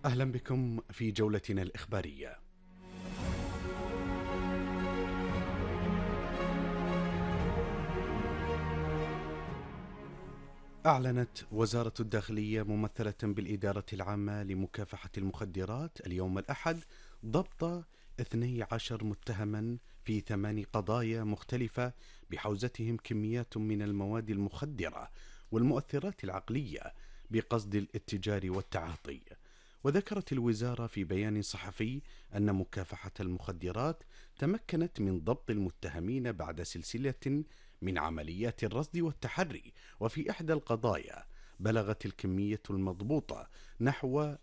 أهلا بكم في جولتنا الإخبارية. أعلنت وزارة الداخلية ممثلة بالإدارة العامة لمكافحة المخدرات اليوم الأحد ضبط 12 متهما في 8 قضايا مختلفة بحوزتهم كميات من المواد المخدرة والمؤثرات العقلية بقصد الاتجار والتعاطي. وذكرت الوزارة في بيان صحفي أن مكافحة المخدرات تمكنت من ضبط المتهمين بعد سلسلة من عمليات الرصد والتحري، وفي إحدى القضايا بلغت الكمية المضبوطة نحو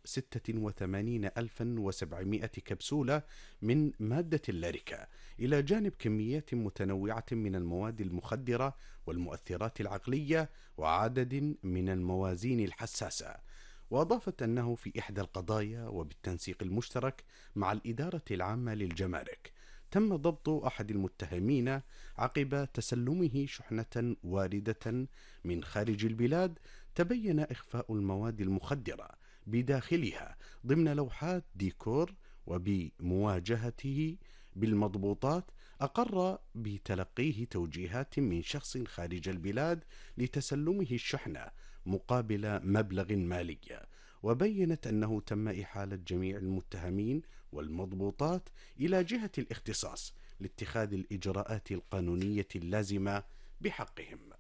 86,700 كبسولة من مادة اللاريكا، إلى جانب كميات متنوعة من المواد المخدرة والمؤثرات العقلية وعدد من الموازين الحساسة. وأضافت أنه في إحدى القضايا وبالتنسيق المشترك مع الإدارة العامة للجمارك تم ضبط أحد المتهمين عقب تسلمه شحنة واردة من خارج البلاد تبين إخفاء المواد المخدرة بداخلها ضمن لوحات ديكور. وبمواجهته بالمضبوطات أقر بتلقيه توجيهات من شخص خارج البلاد لتسلمه الشحنة مقابل مبلغ مالي. وبينت أنه تم إحالة جميع المتهمين والمضبوطات إلى جهة الاختصاص لاتخاذ الإجراءات القانونية اللازمة بحقهم.